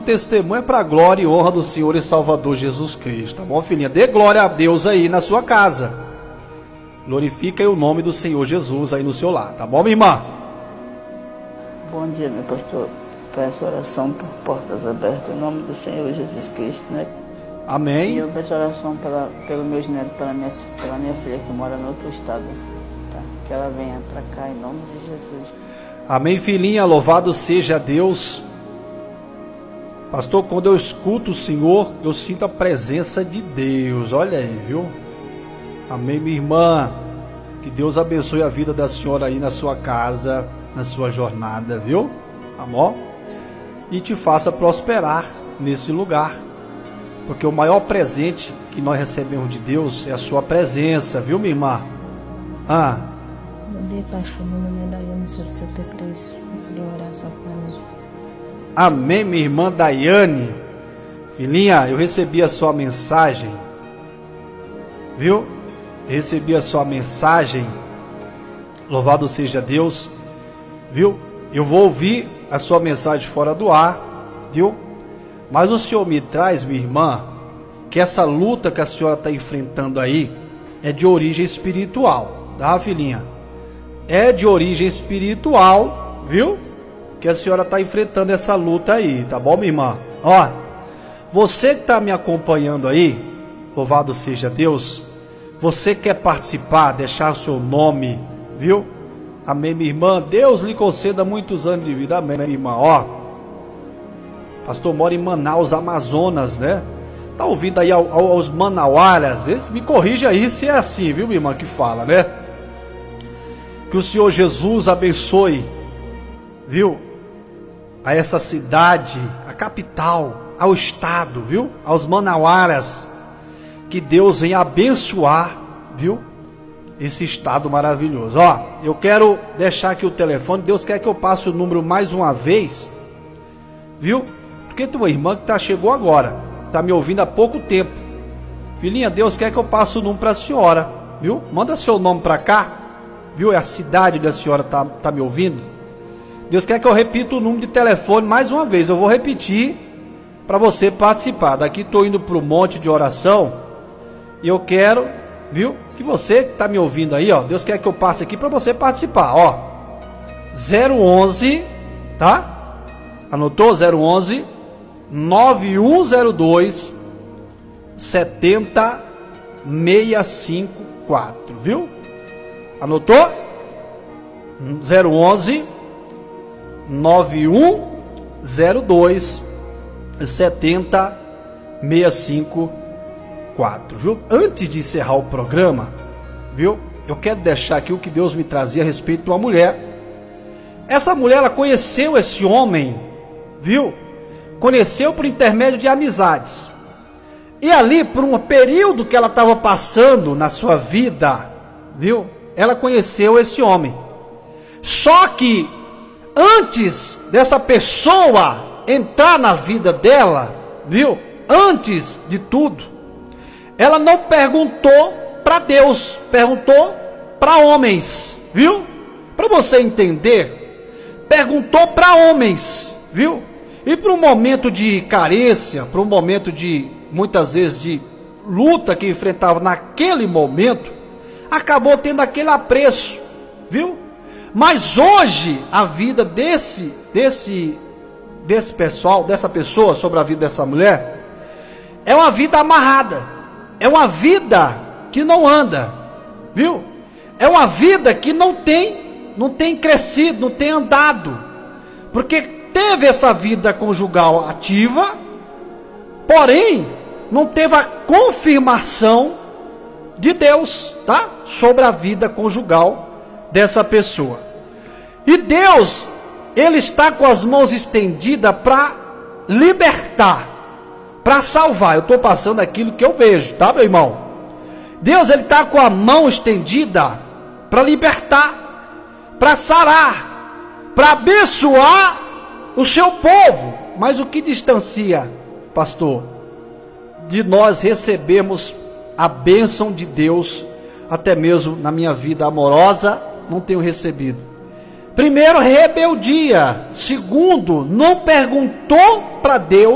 Testemunho é para a glória e honra do Senhor e Salvador Jesus Cristo, tá bom, filhinha? Dê glória a Deus aí na sua casa. Glorifica aí o nome do Senhor Jesus aí no seu lar, tá bom, minha irmã? Bom dia, meu pastor. Peço oração por portas abertas em nome do Senhor Jesus Cristo, né? Amém. E eu peço oração pelos meus netos, pela minha filha que mora no outro estado, tá? Que ela venha para cá em nome de Jesus. Amém, filhinha, louvado seja Deus. Pastor, quando eu escuto o Senhor, eu sinto a presença de Deus, olha aí, viu? Amém, minha irmã, que Deus abençoe a vida da senhora aí na sua casa, na sua jornada, viu? Amor? E te faça prosperar nesse lugar, porque o maior presente que nós recebemos de Deus é a sua presença, viu, minha irmã? Bom dia, pastor, meu nome é Daiane, sou de Santa Cruz, de oração para mim. Amém, minha irmã Daiane. Filhinha, eu recebi a sua mensagem, viu? Recebi a sua mensagem, louvado seja Deus, viu? Eu vou ouvir a sua mensagem fora do ar, viu? Mas o Senhor me traz, minha irmã, que essa luta que a senhora está enfrentando aí é de origem espiritual, tá, filhinha? É de origem espiritual, viu? Que a senhora está enfrentando essa luta aí, tá bom, minha irmã? Ó, você que está me acompanhando aí, louvado seja Deus, você quer participar, deixar o seu nome, viu? Amém, minha irmã? Deus lhe conceda muitos anos de vida, amém, minha irmã? Ó, pastor mora em Manaus, Amazonas, né? Tá ouvindo aí aos manauaras? Me corrija aí se é assim, viu, minha irmã, que fala, né? Que o Senhor Jesus abençoe, viu? A essa cidade, a capital, ao estado, viu? Aos manauaras. Que Deus venha abençoar, viu? Esse estado maravilhoso. Ó, eu quero deixar aqui o telefone. Deus quer que eu passe o número mais uma vez, viu? Porque tem uma irmã que chegou agora, tá me ouvindo há pouco tempo. Filhinha, Deus quer que eu passe o número para a senhora, viu? Manda seu nome para cá, viu? É a cidade onde a senhora tá me ouvindo. Deus quer que eu repita o número de telefone mais uma vez. Eu vou repetir para você participar. Daqui estou indo para o monte de oração. E eu quero, viu, que você que está me ouvindo aí, ó, Deus quer que eu passe aqui para você participar, ó, 011, tá? Anotou? 011 9102 70654, viu? Anotou? 011 9102 70654, viu? Antes de encerrar o programa, viu? Eu quero deixar aqui o que Deus me trazia a respeito de uma mulher. Essa mulher, ela conheceu esse homem, viu? Conheceu por intermédio de amizades. E ali, por um período que ela estava passando na sua vida, viu? Ela conheceu esse homem. Só que, antes dessa pessoa entrar na vida dela, viu? Antes de tudo, ela não perguntou para Deus, perguntou para homens, viu? Para você entender, perguntou para homens, viu? E para um momento de carência, para um momento de, muitas vezes, de luta que enfrentava naquele momento, acabou tendo aquele apreço, viu? Mas hoje, a vida desse pessoal, dessa pessoa, sobre a vida dessa mulher, é uma vida amarrada. É uma vida que não anda, viu? É uma vida que não tem crescido, não tem andado, porque teve essa vida conjugal ativa, porém não teve a confirmação de Deus, tá? Sobre a vida conjugal dessa pessoa. E Deus, Ele está com as mãos estendidas para libertar, para salvar. Eu estou passando aquilo que eu vejo, tá, meu irmão? Deus, Ele está com a mão estendida para libertar, para sarar, para abençoar o seu povo. Mas o que distancia, pastor, de nós recebermos a bênção de Deus, até mesmo na minha vida amorosa, não tenho recebido? Primeiro, rebeldia. Segundo, não perguntou para Deus